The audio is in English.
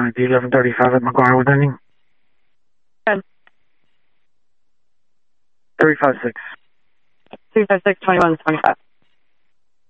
County D1135 at McGuire with ending. 356. 356 2125.